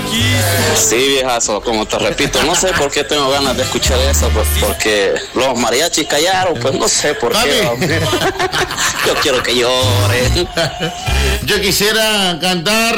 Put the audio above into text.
Sí, viejazo, como te repito, no sé por qué tengo ganas de escuchar eso, pues porque los mariachis callaron, pues no sé por qué. Yo quiero que lloren. Yo quisiera cantar